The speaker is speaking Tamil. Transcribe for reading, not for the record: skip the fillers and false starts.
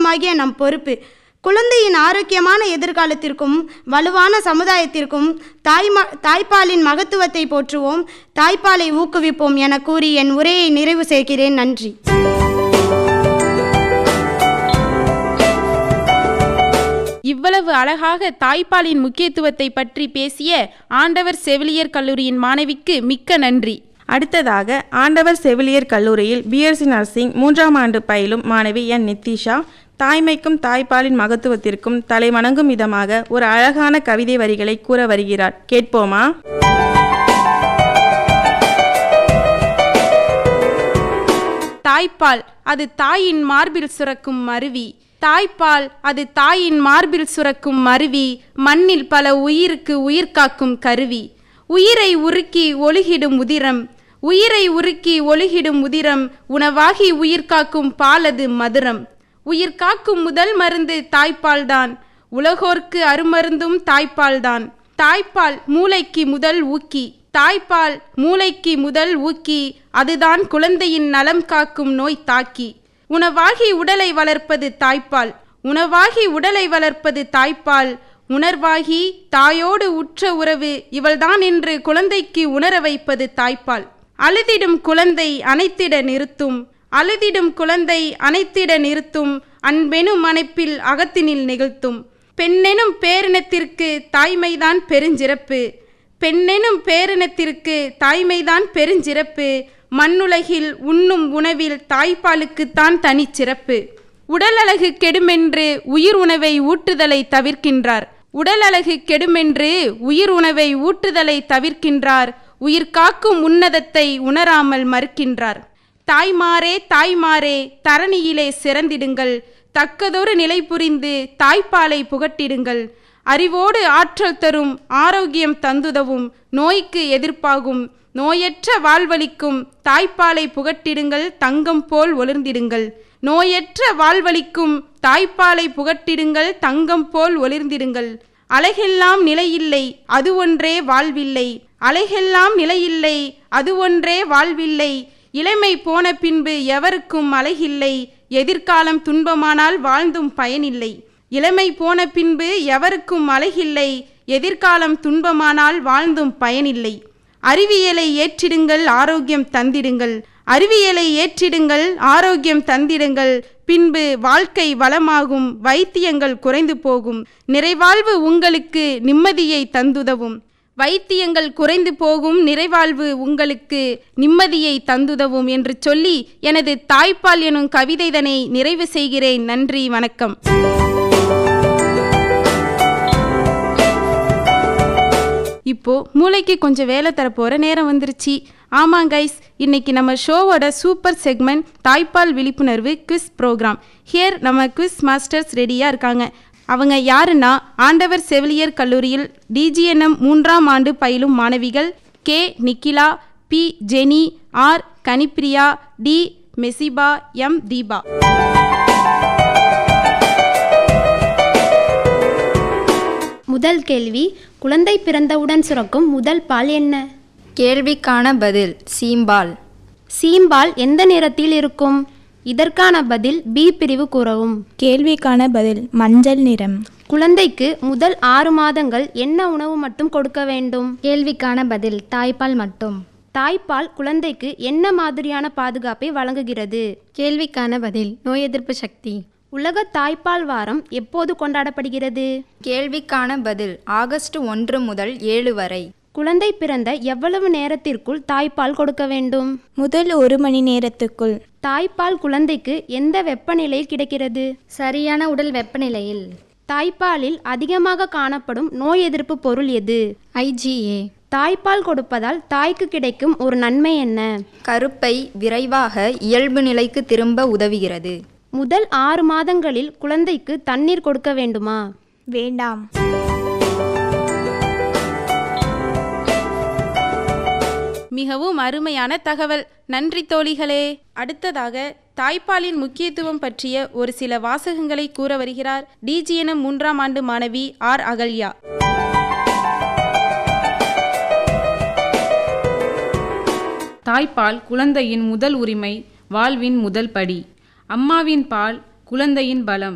குடும்பமாகிய நம் பொறுப்பு. குழந்தையின் ஆரோக்கியமான எதிர்காலத்திற்கும் வலுவான சமுதாயத்திற்கும் தாய்ப்பாலின் மகத்துவத்தை போற்றுவோம், தாய்ப்பாலை ஊக்குவிப்போம் என கூறி என் உரையை நிறைவு செய்கிறேன். நன்றி. இவ்வளவு அழகாக தாய்ப்பாலின் முக்கியத்துவத்தை பற்றி பேசிய ஆண்டவர் செவிலியர் கல்லூரியின் மாணவிக்கு மிக்க நன்றி. அடுத்ததாக ஆண்டவர் செவிலியர் கல்லூரியில் பிஎஸ்சி நர்சிங் 3ஆம் ஆண்டு பயிலும் மாணவி என் நித்திஷா தாய்மைக்கும் தாய்ப்பாலின் மகத்துவத்திற்கும் தலை வணங்கும் விதமாக ஒரு அழகான கவிதை வரிகளை கூற வருகிறார். கேட்போமா? தாய்ப்பால் அது தாயின் மார்பில் சுரக்கும் அருவி. தாய்ப்பால் அது தாயின் மார்பில் சுரக்கும் அருவி. மண்ணில் பல உயிருக்கு உயிர் காக்கும் கருவி. உயிரை உருக்கி ஒழுகிடும் உதிரம், உயிரை உருக்கி ஒழுகிடும் உதிரம். உணவாகி உயிர் காக்கும் பாலது மதுரம். உயிர் காக்கும் முதல் மருந்து தாய்ப்பால்தான். உலகோர்க்கு அருமருந்தும் தாய்ப்பால்தான். தாய்ப்பால் மூளைக்கு முதல் ஊக்கி. தாய்ப்பால் மூளைக்கு முதல் ஊக்கி. அதுதான் குழந்தையின் நலம் காக்கும் நோய் தாக்கி. உணவாகி உடலை வளர்ப்பது தாய்ப்பால். உணவாகி உடலை வளர்ப்பது தாய்ப்பால். உணர்வாகி தாயோடு உற்ற உறவு இவள்தான் என்று குழந்தைக்கு உணர வைப்பது தாய்ப்பால். அழுதிடும் குழந்தை அணைத்திட நிறுத்தும். அழுதிடும் குழந்தை அணைத்திட நிறுத்தும். அன்பெனும் அணைப்பில் அகத்தினில் நிகழ்த்தும். பெண்ணெனும் பேரினத்திற்கு தாய்மைதான் பெருஞ்சிறப்பு. பெண்ணெனும் பேரினத்திற்கு தாய்மைதான் பெருஞ்சிறப்பு. மண்ணுலகில் உண்ணும் உணவில் தாய்ப்பாலுக்குத்தான் தனிச்சிறப்பு. உடல் அழகு கெடுமென்று உயிர் உணவை ஊட்டுதலை தவிர்க்கின்றார். உடல் அழகு கெடுமென்று உயிர் உணவை ஊட்டுதலை தவிர்க்கின்றார். உயிர் காக்கும் உன்னதத்தை உணராமல் மறுக்கின்றார். தாய்மாரே தாய்மாரே தரணியிலே சிறந்திடுங்கள். தக்கதொரு நிலை புரிந்து தாய்ப்பாலை புகட்டிடுங்கள். அறிவோடு ஆற்றல் தரும் ஆரோக்கியம் தந்துதவும் நோய்க்கு எதிர்ப்பாகும் நோயற்ற வாழ்வளிக்கும் தாய்ப்பாலை புகட்டிடுங்கள். தங்கம் போல் ஒளிர்ந்திடுங்கள். நோயற்ற வாழ்வளிக்கும் தாய்ப்பாலை புகட்டிடுங்கள். தங்கம் போல் ஒளிர்ந்திடுங்கள். அழகெல்லாம் நிலையில்லை அது ஒன்றே வாழ்வில்லை. அழகெல்லாம் நிலையில்லை அது ஒன்றே வாழ்வில்லை. இளமை போன பின்பு எவருக்கும் அழகில்லை. எதிர்காலம் துன்பமானால் வாழ்ந்தும் பயனில்லை. இளமை போன பின்பு எவருக்கும் அழகில்லை. எதிர்காலம் துன்பமானால் வாழ்ந்தும் பயனில்லை. அறிவியலை ஏற்றிடுங்கள் ஆரோக்கியம் தந்திடுங்கள். அறிவியலை ஏற்றிடுங்கள் ஆரோக்கியம் தந்திடுங்கள். பின்பு வாழ்க்கை வளமாகும் வைத்தியங்கள் குறைந்து போகும். நிறைவாழ்வு உங்களுக்கு நிம்மதியை தந்துதவும். வைத்தியங்கள் குறைந்து போகும் நிறைவாழ்வு உங்களுக்கு நிம்மதியை தந்துதவும் என்று சொல்லி எனது தாய்ப்பால் எனும் கவிதைதனை நிறைவு செய்கிறேன். நன்றி, வணக்கம். இப்போ மூளைக்கு கொஞ்சம் வேலை தரப்போகிற நேரம் வந்துருச்சு. ஆமாம் கைஸ், இன்னைக்கு நம்ம ஷோவோட சூப்பர் செக்மெண்ட் தாய்ப்பால் விழிப்புணர்வு குவிஸ் ப்ரோக்ராம். ஹியர் நம்ம குவிஸ் மாஸ்டர்ஸ் ரெடியாக இருக்காங்க. அவங்க யாருன்னா ஆண்டவர் செவிலியர் கல்லூரியில் டிஜிஎன்எம் 3ஆம் ஆண்டு பயிலும் மாணவிகள் K Nikhila, B Jenny, R Kanipriya, D மெசிபா, M Deepa. முதல் கேள்வி, குழந்தை பிறந்தவுடன் சுரக்கும் முதல் பால் என்ன? கேள்விக்கான பதில் சீம்பால். சீம்பால் எந்த நிறத்தில் இருக்கும்? இதற்கான பதில் பி பிரிவு கூறவும். கேள்விக்கான பதில் மஞ்சள் நிறம். குழந்தைக்கு முதல் 6 மாதங்கள் என்ன உணவு மட்டும் கொடுக்க வேண்டும்? கேள்விக்கான பதில் தாய்ப்பால் மட்டும். தாய்ப்பால் குழந்தைக்கு என்ன மாதிரியான பாதுகாப்பை வழங்குகிறது? கேள்விக்கான பதில் நோய் எதிர்ப்பு சக்தி. உலக தாய்ப்பால் வாரம் எப்போது கொண்டாடப்படுகிறது? கேள்விக்கான பதில் ஆகஸ்ட் 1 முதல் 7 வரை. குழந்தை பிறந்த எவ்வளவு நேரத்திற்குள் தாய்ப்பால் கொடுக்க வேண்டும்? முதல் 1 மணி நேரத்துக்குள். தாய்ப்பால் குழந்தைக்கு எந்த வெப்பநிலையில் கிடைக்கிறது? சரியான உடல் வெப்பநிலையில். தாய்ப்பாலில் அதிகமாக காணப்படும் நோய் எதிர்ப்பு பொருள் எது? IgA. தாய்ப்பால் கொடுப்பதால் தாய்க்கு கிடைக்கும் ஒரு நன்மை என்ன? கருப்பை விரைவாக இயல்பு நிலைக்கு திரும்ப உதவுகிறது. முதல் 6 மாதங்களில் குழந்தைக்கு தண்ணீர் கொடுக்க வேண்டுமா? வேண்டாம். மிகவும் அருமையான தகவல். நன்றி தோழிகளே. அடுத்ததாக தாய்ப்பாலின் முக்கியத்துவம் பற்றிய ஒரு சில வாசகங்களை கூற வருகிறார் டிஜிஎன்எம் 3ஆம் ஆண்டு மாணவி ஆர் அகல்யா. தாய்ப்பால் குழந்தையின் முதல் உரிமை, வாழ்வின் முதல் படி. அம்மாவின் பால் குழந்தையின் பலம்.